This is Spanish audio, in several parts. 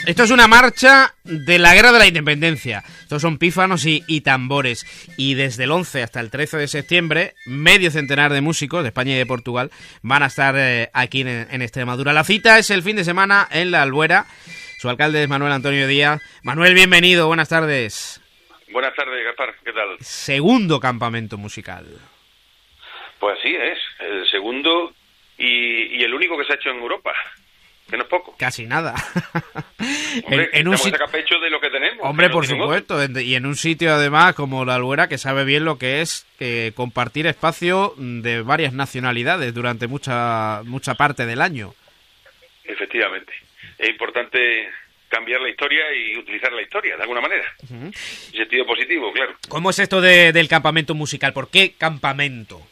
Esto es una marcha de la Guerra de la Independencia. Estos son pífanos y tambores. Y desde el 11 hasta el 13 de septiembre, medio centenar de músicos de España y de Portugal van a estar aquí en Extremadura. La cita es el fin de semana en La Albuera. Su alcalde es Manuel Antonio Díaz. Manuel, bienvenido, buenas tardes. Buenas tardes, Gaspar, ¿qué tal? Segundo campamento musical. Pues así es, el segundo y el único que se ha hecho en Europa. Que no es poco. Casi nada. Hombre, en un sitio pecho de lo que tenemos. Hombre, por supuesto. Y en un sitio, además, como La Albuera, que sabe bien lo que es compartir espacio de varias nacionalidades durante mucha parte del año. Efectivamente. Es importante cambiar la historia y utilizar la historia, de alguna manera. En sentido positivo, claro. ¿Cómo es esto del campamento musical? ¿Por qué campamento?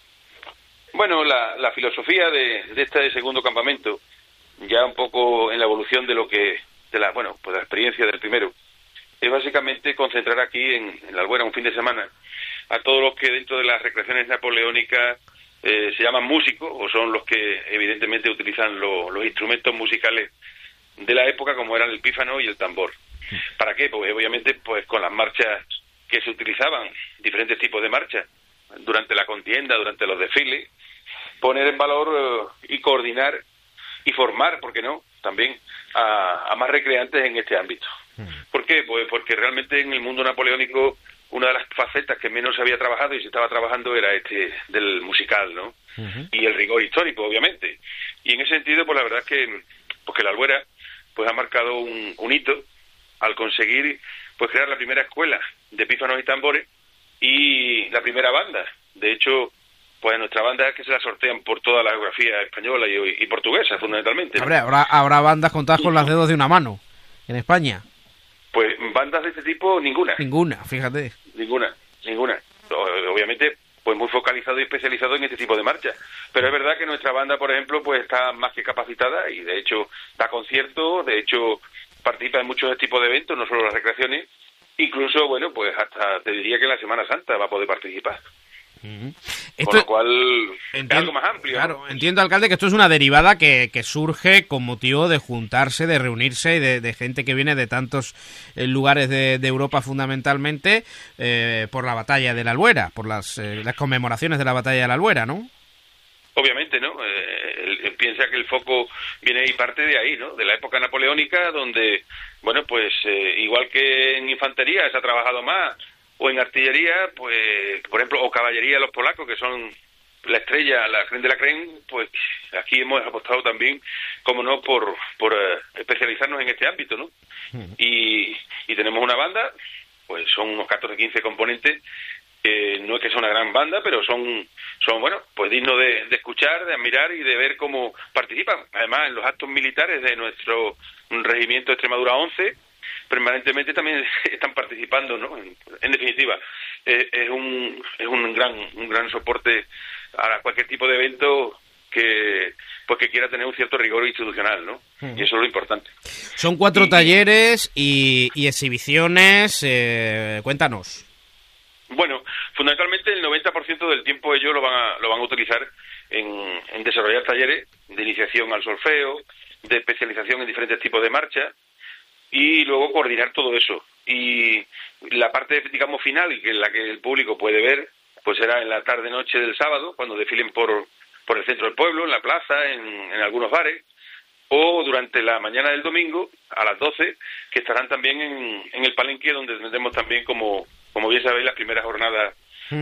Bueno, la filosofía de este segundo campamento, ya un poco en la evolución de la experiencia del primero, es básicamente concentrar aquí en La Albuera un fin de semana a todos los que dentro de las recreaciones napoleónicas se llaman músicos, o son los que evidentemente utilizan los instrumentos musicales de la época, como eran el pífano y el tambor. ¿Para qué? Pues obviamente pues con las marchas que se utilizaban, diferentes tipos de marchas, durante la contienda, durante los desfiles, poner en valor y coordinar y formar, ¿por qué no?, también a más recreantes en este ámbito. ¿Por qué? Pues porque realmente en el mundo napoleónico una de las facetas que menos se había trabajado y se estaba trabajando era del musical, ¿no? Y el rigor histórico, obviamente. Y en ese sentido, pues la verdad es que La Albuera pues ha marcado un hito al conseguir pues crear la primera escuela de pífanos y tambores y la primera banda. De hecho, pues nuestra banda es que se la sortean por toda la geografía española y portuguesa, fundamentalmente, ¿no? Habrá bandas contadas con los dedos de una mano en España. Pues bandas de este tipo, ninguna. Ninguna, fíjate. Ninguna. Obviamente, pues muy focalizado y especializado en este tipo de marchas. Pero es verdad que nuestra banda, por ejemplo, pues está más que capacitada y de hecho da conciertos, de hecho participa en muchos tipos de eventos, no solo las recreaciones, incluso, bueno, pues hasta te diría que en la Semana Santa va a poder participar. Con lo cual es algo más amplio. Claro, ¿no? Entiendo, alcalde, que esto es una derivada que surge con motivo de juntarse, de reunirse y de gente que viene de tantos lugares de Europa fundamentalmente por la batalla de la Albuera, por las conmemoraciones de la batalla de la Albuera, ¿no? Obviamente, ¿no? Él piensa que el foco viene y parte de ahí, ¿no? De la época napoleónica, donde, bueno, pues igual que en infantería se ha trabajado más, o en artillería, pues, por ejemplo, o caballería, los polacos, que son la estrella, la creme de la creme, pues aquí hemos apostado también, como no, por especializarnos en este ámbito, ¿no? Y tenemos una banda, pues son unos 14 15 componentes, que no es que sea una gran banda, pero son bueno, pues dignos de escuchar, de admirar y de ver cómo participan. Además, en los actos militares de nuestro regimiento Extremadura 11, permanentemente también están participando, ¿no? En definitiva, es un gran soporte a cualquier tipo de evento que quiera tener un cierto rigor institucional, ¿no? Y eso es lo importante. Son 4 talleres y exhibiciones, cuéntanos. Bueno, fundamentalmente el 90% del tiempo ellos lo van a utilizar en desarrollar talleres de iniciación al solfeo, de especialización en diferentes tipos de marchas, y luego coordinar todo eso. Y la parte, digamos, final, y que la que el público puede ver, pues será en la tarde-noche del sábado, cuando desfilen por el centro del pueblo, en la plaza, en algunos bares, o durante la mañana del domingo, a las 12, que estarán también en el palenque, donde tendremos también, como bien sabéis, las primeras jornadas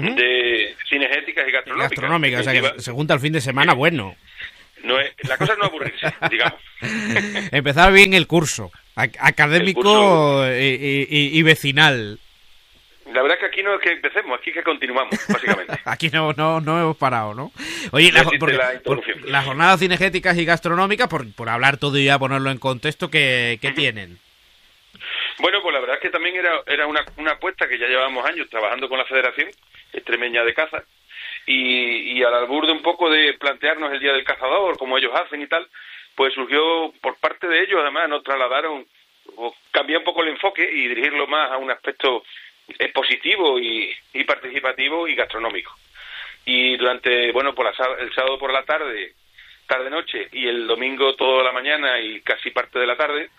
de cinegéticas y gastronómicas. O sea, que se junta el fin de semana, bueno. La cosa no es aburrirse, digamos. Empezar bien el curso académico y vecinal. La verdad es que aquí no es que empecemos, aquí es que continuamos, básicamente. Aquí no hemos parado, ¿no? Oye, las jornadas cinegéticas y gastronómicas, por hablar todo y ya ponerlo en contexto, ¿qué tienen? Bueno, pues la verdad es que también era una apuesta que ya llevábamos años trabajando con la Federación Extremeña de Caza, y al albur de un poco de plantearnos el Día del Cazador, como ellos hacen y tal, pues surgió por parte de ellos, además nos trasladaron, o cambiar un poco el enfoque y dirigirlo más a un aspecto expositivo y participativo y gastronómico. Y durante, bueno, el sábado por la tarde-noche y el domingo toda la mañana y casi parte de la tarde,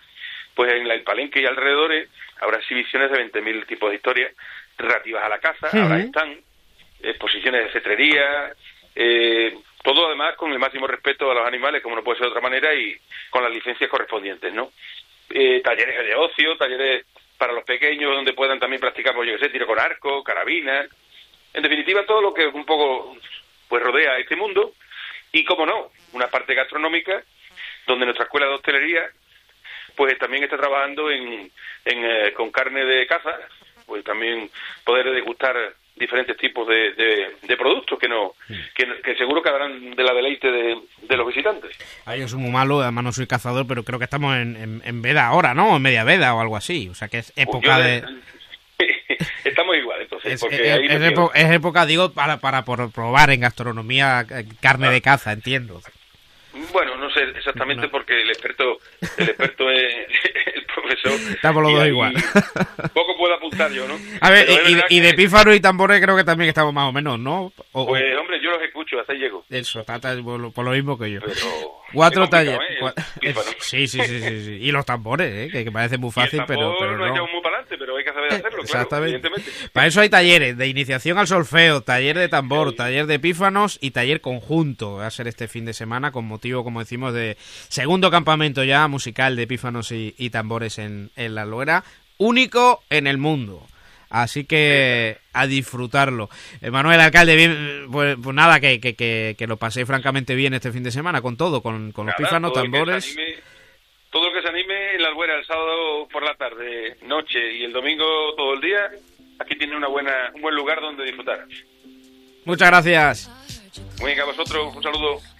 pues en el Palenque y alrededores habrá exhibiciones de 20.000 tipos de historias relativas a la caza, habrá stand, exposiciones de cetrería, todo además con el máximo respeto a los animales, como no puede ser de otra manera, y con las licencias correspondientes, ¿no? Talleres de ocio, talleres para los pequeños donde puedan también practicar, pues yo que sé, tiro con arco, carabinas, en definitiva todo lo que un poco pues rodea este mundo, y como no, una parte gastronómica donde nuestra escuela de hostelería pues también está trabajando con carne de caza, pues también poder degustar diferentes tipos de productos que seguro que harán de la deleite de los visitantes. Ay, yo soy muy malo, además no soy cazador, pero creo que estamos en veda ahora, ¿no? En media veda o algo así, o sea que es época Estamos igual, entonces, porque es época, digo, para probar en gastronomía carne de caza, entiendo. Bueno, no sé exactamente porque el experto es el profesor. Estamos los dos igual. Poco puedo apuntar yo, ¿no? A ver, y de pífaros y tambores creo que también estamos más o menos, ¿no? Pues hombre, yo los escucho, hasta ahí llego. Eso, está por lo mismo que yo. Pero 4 talleres. Sí. Sí. Y los tambores, que parece muy fácil, pero no hay no. muy para adelante, pero hay que saber hacerlo, Exactamente. claro, evidentemente. Para eso hay talleres de iniciación al solfeo, taller de tambor, taller de pífanos y taller conjunto. Va a ser este fin de semana con motivo, como decimos, de segundo campamento ya musical de pífanos y tambores en La Loera, único en el mundo. Así que a disfrutarlo. Manuel, alcalde, bien, pues nada, que lo pasé francamente bien este fin de semana con todo, con los pífanos, tambores. Todo el que se anime en La Albuera el sábado por la tarde, noche y el domingo todo el día, aquí tiene un buen lugar donde disfrutar. Muchas gracias. Muy bien, a vosotros, un saludo.